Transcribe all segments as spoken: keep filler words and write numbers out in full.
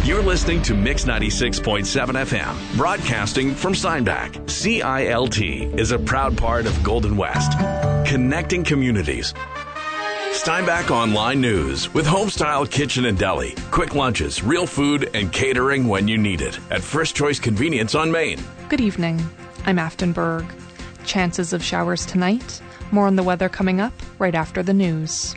You're listening to Mix ninety-six point seven F M, broadcasting from Steinbach. C I L T is a proud part of Golden West, connecting communities. Steinbach Online News with Homestyle Kitchen and Deli. Quick lunches, real food, and catering when you need it at First Choice Convenience on Main. Good evening. I'm Afton Berg. Chances of showers tonight. More on the weather coming up right after the news.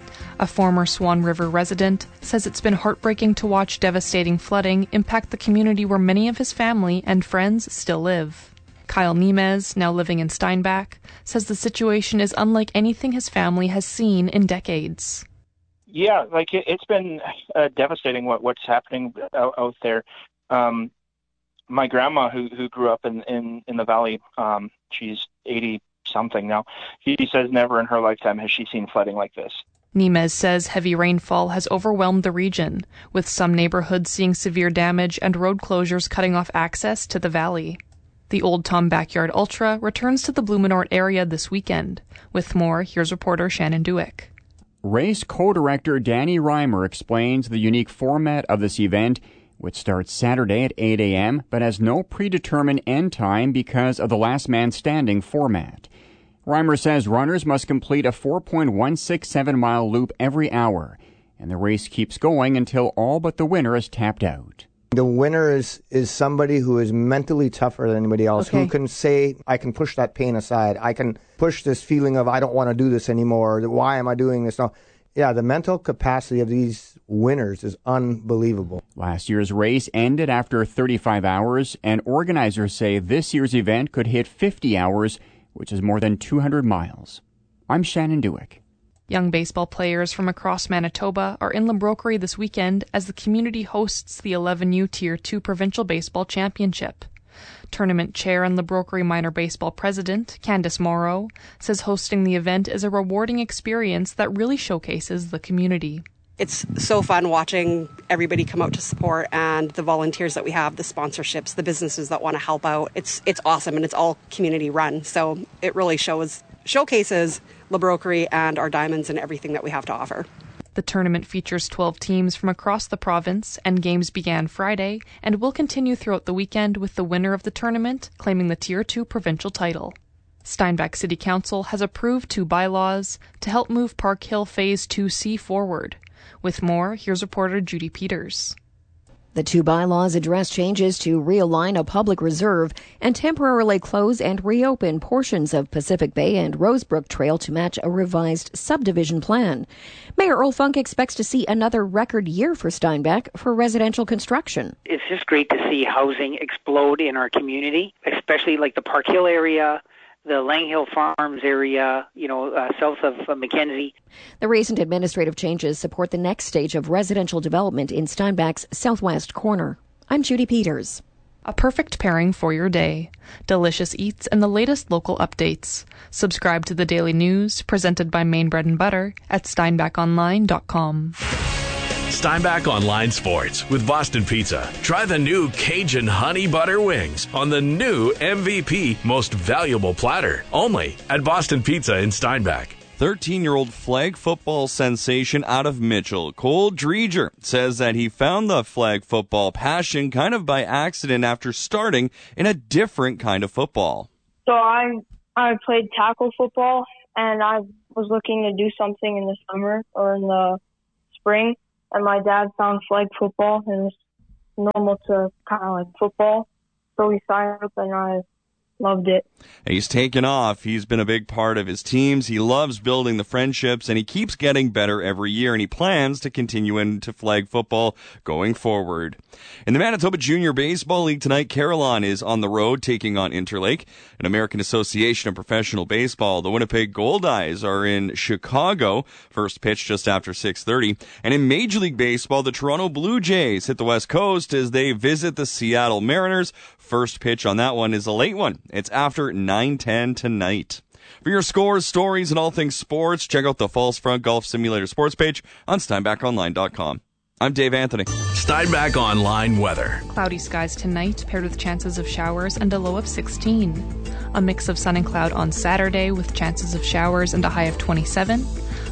A former Swan River resident says it's been heartbreaking to watch devastating flooding impact the community where many of his family and friends still live. Kyle Nemez, now living in Steinbach, says the situation is unlike anything his family has seen in decades. Yeah, like it, it's been uh, devastating what, what's happening out, out there. Um, my grandma, who who grew up in, in, in the valley, um, she's eighty-something now, he says never in her lifetime has she seen flooding like this. Nemez says heavy rainfall has overwhelmed the region, with some neighborhoods seeing severe damage and road closures cutting off access to the valley. The Old Tom Backyard Ultra returns to the Blumenort area this weekend. With more, here's reporter Shannon Dewick. Race co-director Danny Reimer explains the unique format of this event, which starts Saturday at eight a.m. but has no predetermined end time because of the last man standing format. Reimer says runners must complete a four point one six seven mile loop every hour, and the race keeps going until all but the winner is tapped out. The winner is, is somebody who is mentally tougher than anybody else, okay. who can say, I can push that pain aside. I can push this feeling of, I don't want to do this anymore. Why am I doing this? No. Yeah, the mental capacity of these winners is unbelievable. Last year's race ended after thirty-five hours, and organizers say this year's event could hit fifty hours, which is more than two hundred miles. I'm Shannon Dewick. Young baseball players from across Manitoba are in Labroquerie this weekend as the community hosts the eleven U Tier two Provincial Baseball Championship. Tournament chair and Labroquerie Minor Baseball president, Candice Morrow, says hosting the event is a rewarding experience that really showcases the community. It's so fun watching everybody come out to support, and the volunteers that we have, the sponsorships, the businesses that want to help out. It's it's awesome, and it's all community run. So it really shows showcases Labroquerie and our diamonds and everything that we have to offer. The tournament features twelve teams from across the province, and games began Friday and will continue throughout the weekend with the winner of the tournament claiming the Tier two provincial title. Steinbach City Council has approved two bylaws to help move Park Hill Phase two C forward. With more, here's reporter Judy Peters. The two bylaws address changes to realign a public reserve and temporarily close and reopen portions of Pacific Bay and Rosebrook Trail to match a revised subdivision plan. Mayor Earl Funk expects to see another record year for Steinbach for residential construction. It's just great to see housing explode in our community, especially like the Park Hill area, the Lang Hill Farms area, you know, uh, south of uh, Mackenzie. The recent administrative changes support the next stage of residential development in Steinbach's southwest corner. I'm Judy Peters. A perfect pairing for your day. Delicious eats and the latest local updates. Subscribe to the Daily News, presented by Maine Bread and Butter, at steinbach online dot com. Steinbach Online Sports with Boston Pizza. Try the new Cajun Honey Butter Wings on the new M V P Most Valuable Platter. Only at Boston Pizza in Steinbach. thirteen-year-old flag football sensation out of Mitchell, Cole Dreger, says that he found the flag football passion kind of by accident after starting in a different kind of football. So I I played tackle football, and I was looking to do something in the summer or in the spring. And my dad found flag football, and it was normal to kind of like football. So we signed up, and I loved it. He's taken off. He's been a big part of his teams. He loves building the friendships, and he keeps getting better every year, and he plans to continue into flag football going forward. In the Manitoba Junior Baseball League tonight, Carillon is on the road taking on Interlake. In American Association of Professional Baseball, the Winnipeg Goldeyes are in Chicago. First pitch just after six thirty. And in Major League Baseball, the Toronto Blue Jays hit the West Coast as they visit the Seattle Mariners. First pitch on that one is a late one. It's after nine ten tonight. For your scores, stories, and all things sports, check out the False Front Golf Simulator sports page on steinbach online dot com. I'm Dave Anthony. Steinbach Online weather. Cloudy skies tonight, paired with chances of showers and a low of sixteen. A mix of sun and cloud on Saturday with chances of showers and a high of twenty-seven.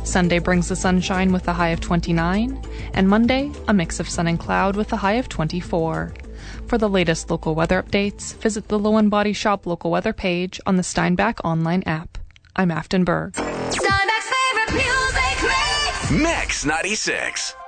Sunday brings the sunshine with a high of twenty-nine, and Monday, a mix of sun and cloud with a high of twenty-four. For the latest local weather updates, visit the Low and Body Shop local weather page on the Steinbach online app. I'm Afton Berg. Steinbach's favorite music mix. Mix ninety-six.